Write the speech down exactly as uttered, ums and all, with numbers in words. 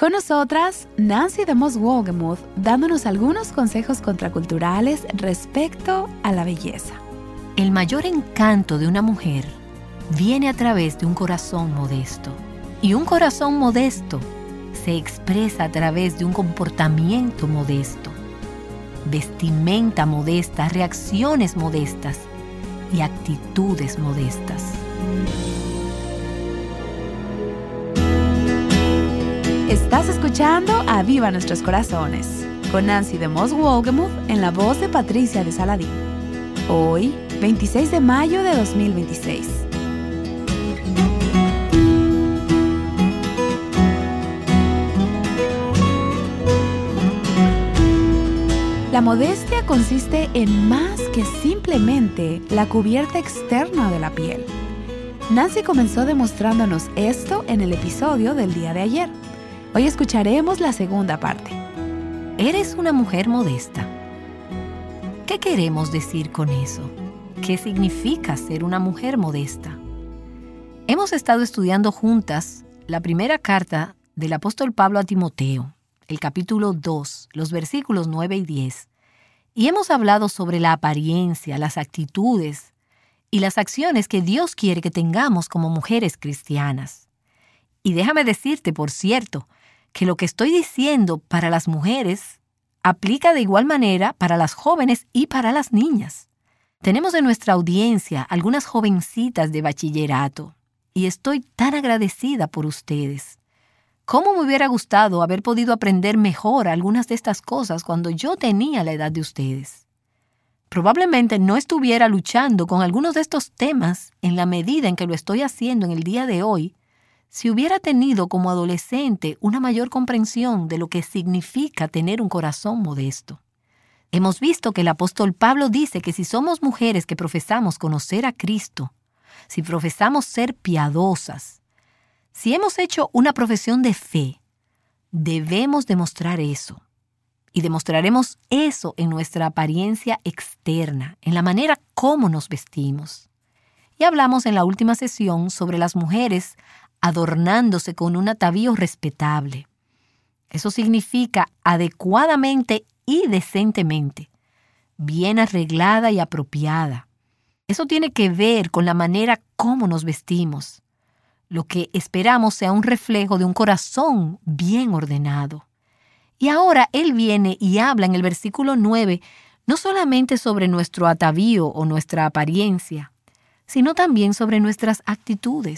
Con nosotras, Nancy DeMoss Wolgemuth, dándonos algunos consejos contraculturales respecto a la belleza. El mayor encanto de una mujer viene a través de un corazón modesto. Y un corazón modesto se expresa a través de un comportamiento modesto, vestimenta modesta, reacciones modestas y actitudes modestas. Estás escuchando a Viva Nuestros Corazones, con Nancy DeMoss Wolgemuth en la voz de Patricia de Saladín. Hoy, veintiséis de mayo de dos mil veintiséis. La modestia consiste en más que simplemente la cubierta externa de la piel. Nancy comenzó demostrándonos esto en el episodio del día de ayer. Hoy escucharemos la segunda parte. ¿Eres una mujer modesta? ¿Qué queremos decir con eso? ¿Qué significa ser una mujer modesta? Hemos estado estudiando juntas la primera carta del apóstol Pablo a Timoteo, el capítulo dos, los versículos nueve y diez, y hemos hablado sobre la apariencia, las actitudes y las acciones que Dios quiere que tengamos como mujeres cristianas. Y déjame decirte, por cierto, que lo que estoy diciendo para las mujeres aplica de igual manera para las jóvenes y para las niñas. Tenemos en nuestra audiencia algunas jovencitas de bachillerato y estoy tan agradecida por ustedes. ¿Cómo me hubiera gustado haber podido aprender mejor algunas de estas cosas cuando yo tenía la edad de ustedes? Probablemente no estuviera luchando con algunos de estos temas en la medida en que lo estoy haciendo en el día de hoy, si hubiera tenido como adolescente una mayor comprensión de lo que significa tener un corazón modesto. Hemos visto que el apóstol Pablo dice que si somos mujeres que profesamos conocer a Cristo, si profesamos ser piadosas, si hemos hecho una profesión de fe, debemos demostrar eso. Y demostraremos eso en nuestra apariencia externa, en la manera como nos vestimos. Y hablamos en la última sesión sobre las mujeres adornándose con un atavío respetable. Eso significa adecuadamente y decentemente, bien arreglada y apropiada. Eso tiene que ver con la manera como nos vestimos. Lo que esperamos sea un reflejo de un corazón bien ordenado. Y ahora él viene y habla en el versículo nueve no solamente sobre nuestro atavío o nuestra apariencia, sino también sobre nuestras actitudes.